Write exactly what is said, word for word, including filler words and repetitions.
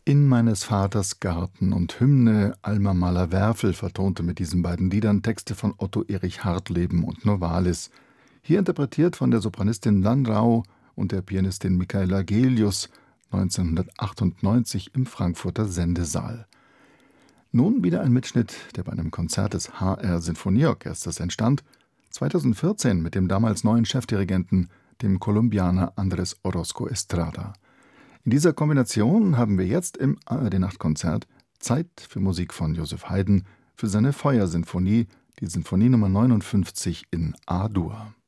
»In meines Vaters Garten« und »Hymne« Alma Mahler-Werfel vertonte mit diesen beiden Liedern Texte von Otto Erich Hartleben und Novalis. Hier interpretiert von der Sopranistin Landau und der Pianistin Michaela Gelius neunzehnhundertachtundneunzig im Frankfurter Sendesaal. Nun wieder ein Mitschnitt, der bei einem Konzert des H R Sinfonieorchesters entstand, zweitausendvierzehn mit dem damals neuen Chefdirigenten, dem Kolumbianer Andrés Orozco Estrada. In dieser Kombination haben wir jetzt im A R D-Nachtkonzert Zeit für Musik von Joseph Haydn für seine Feuersinfonie, die Sinfonie Nummer neunundfünfzig in A-Dur.